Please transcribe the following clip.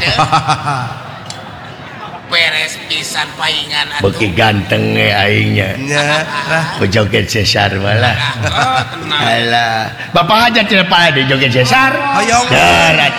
beres pisan paingan beki ganteng aingnya joget sesar malah alah bapak aja tidak pada joget sesar hoyong darat